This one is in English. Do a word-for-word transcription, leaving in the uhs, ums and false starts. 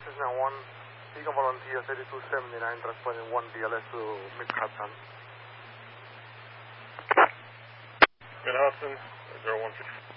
Cessna one, Eagle Volunteer thirty-two seventy-nine, transporting one B L S to Mid-Hudson. Mid-Hudson, zero one six.